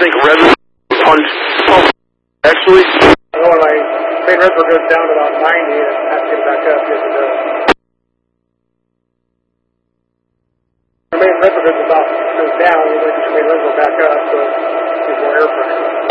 think reservoir on pump actually? When my main reservoir goes down to about 90, it has to get back up. Yes, it does. The main reservoir goes down, you make the main reservoir back up, so there's more air pressure.